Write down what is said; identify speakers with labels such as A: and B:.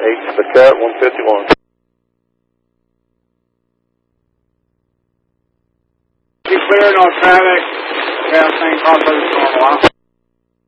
A: H the cut, 151.
B: Be cleared on traffic. Yeah, same process normal.